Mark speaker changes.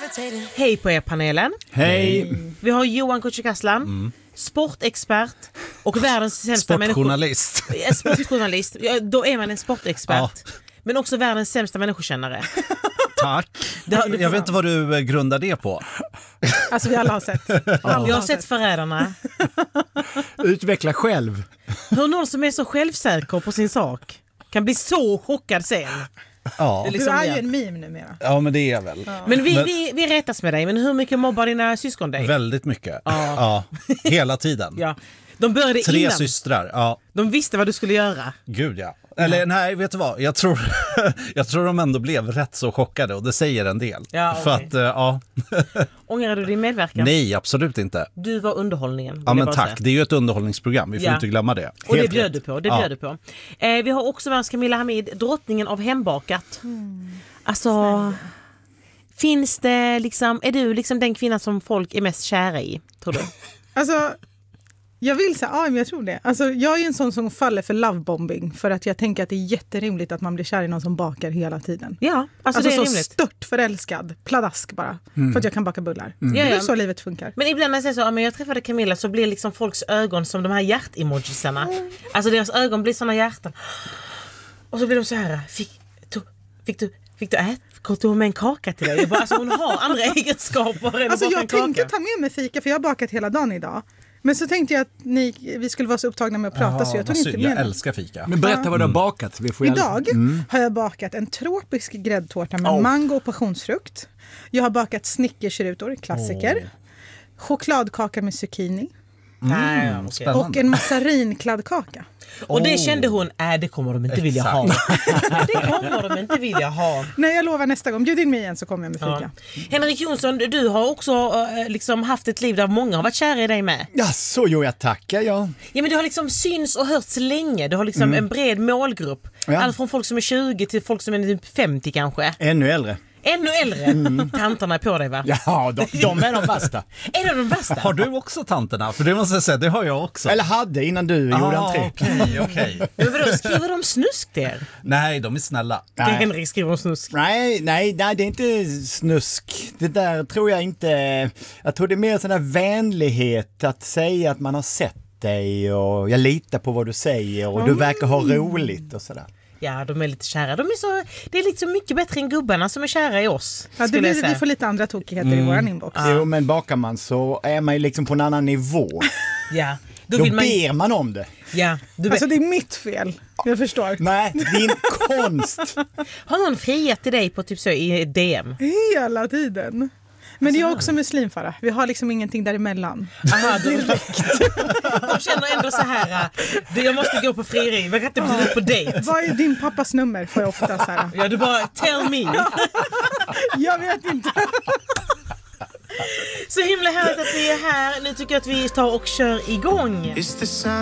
Speaker 1: Hej på er panelen.
Speaker 2: Hej.
Speaker 1: Vi har Johan Kücükaslan, sportexpert och världens sämsta
Speaker 2: sportjournalist.
Speaker 1: Sportjournalist. Ja, då är man en sportexpert. Ja. Men också världens sämsta människokännare.
Speaker 2: Tack. Jag vet inte vad du grundar det på.
Speaker 3: Alltså vi alla har sett.
Speaker 1: Jag har sett Förrädarna.
Speaker 2: Utveckla själv.
Speaker 1: Hur någon som är så självsäker på sin sak kan bli så chockad sen.
Speaker 2: Ja.
Speaker 1: Det är liksom
Speaker 3: du är ju en meme numera.
Speaker 2: Ja, men det är väl. Ja.
Speaker 1: Men vi rättas med dig. Men hur mycket mobbar dina syskon dig?
Speaker 2: Väldigt mycket. Ja. Hela tiden.
Speaker 1: Ja. De började
Speaker 2: 3
Speaker 1: innan.
Speaker 2: systrar. Ja.
Speaker 1: De visste vad du skulle göra.
Speaker 2: Gud, ja. Eller nej, vet du vad? Jag tror de ändå blev rätt så chockade och det säger en del.
Speaker 1: Ja, okay.
Speaker 2: För att, ja.
Speaker 1: Ångrar du din medverkan?
Speaker 2: Nej, absolut inte.
Speaker 1: Du var underhållningen.
Speaker 2: Ja, men tack. Säga. Det är ju ett underhållningsprogram. Vi får inte glömma det.
Speaker 1: Och det bjöd du på. Det bjöd du på. Vi har också med oss Camilla Hamid, drottningen av hembakat. Alltså, finns det liksom, är du liksom den kvinna som folk är mest kära i, tror du?
Speaker 3: Alltså, jag vill säga, men jag tror det. Alltså, jag är ju en sån som faller för lovebombing för att jag tänker att det är jätterimligt att man blir kär i någon som bakar hela tiden.
Speaker 1: Ja, alltså det är
Speaker 3: så
Speaker 1: rimligt.
Speaker 3: Stört förälskad, pladask bara, för att jag kan baka bullar. Det är så livet funkar.
Speaker 1: Men ibland när jag säger så, men jag träffade Camilla, så blir liksom folks ögon som de här hjärtemojisarna. Alltså deras ögon blir såna hjärtan. Och så blir de så här, fick du äta? Tog hon med en kaka till dig? Alltså hon har andra egenskaper än
Speaker 3: alltså
Speaker 1: att baka en
Speaker 3: jag
Speaker 1: kaka.
Speaker 3: tänkte ta med mig fika för jag har bakat hela dagen idag. Men så tänkte jag att vi skulle vara så upptagna med att prata så jag tog inte med
Speaker 2: jag
Speaker 3: den.
Speaker 2: älskar fika.
Speaker 4: Men berätta vad du har bakat.
Speaker 3: Idag har jag bakat en tropisk gräddtårta med mango och passionsfrukt. Jag har bakat snickersrutor, klassiker. Chokladkaka med zucchini. Och en massarinkladdkaka.
Speaker 1: Och det kände hon, det kommer de inte vilja ha. Det kommer de inte vilja ha.
Speaker 3: Nej, jag lovar nästa gång. Bjud in mig igen så kommer jag med fika.
Speaker 1: Henrik Jonsson, du har också liksom haft ett liv där många har varit kära i dig med.
Speaker 4: Ja, så jag tackar, ja.
Speaker 1: Ja, men du har liksom syns och hörts länge. Du har liksom en bred målgrupp. Ja. Allt från folk som är 20 till folk som är typ 50 kanske.
Speaker 4: Ännu äldre.
Speaker 1: Ännu äldre. Tanterna är på dig, va?
Speaker 4: Ja, de är de värsta.
Speaker 1: Är de värsta?
Speaker 2: Har du också tanterna? För det måste jag säga, det har jag också.
Speaker 4: Eller hade innan du gjorde entré.
Speaker 2: Okej.
Speaker 1: Men vadå, skriver de snusk där?
Speaker 2: Nej, de är snälla.
Speaker 1: Det är Henrik skriver om snusk.
Speaker 4: Nej, det är inte snusk. Det där tror jag inte. Jag tror det är mer sån där vänlighet att säga att man har sett dig och jag litar på vad du säger och du verkar ha roligt och sådär.
Speaker 1: Ja, de är lite kära. Det är liksom mycket bättre än gubbarna som är kära i oss.
Speaker 3: Ja, vi får lite andra tokigheter i våran inbox.
Speaker 4: Jo, men bakar man så är man ju liksom på en annan nivå.
Speaker 1: Ja.
Speaker 4: Då ber man om det.
Speaker 1: Ja,
Speaker 3: alltså det är mitt fel. Jag förstår.
Speaker 4: Nej, din konst.
Speaker 1: Har någon friat till dig på typ så i DM?
Speaker 3: Hela tiden. Men det är också muslimfara. Vi har liksom ingenting däremellan.
Speaker 1: Aha, direkt. De känner ändå så här, jag måste gå på frieri. Vi kan inte bli på dejt.
Speaker 3: Vad är din pappas nummer? Får jag ofta så här.
Speaker 1: Ja, du bara, tell me.
Speaker 3: Jag vet inte.
Speaker 1: Så himla härligt att vi är här. Nu tycker jag att vi tar och kör igång.